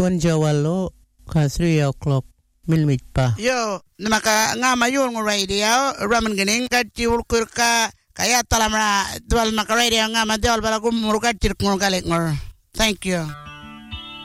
tuan Jawalo ka 3 o'clock milmit pa. Yo, maka nga mayon ng radio, raman ganing ka tiwulkur ka, kaya talamra, dual maka radio nga madewal bala kumurka tirkong kalik ngor. Thank you.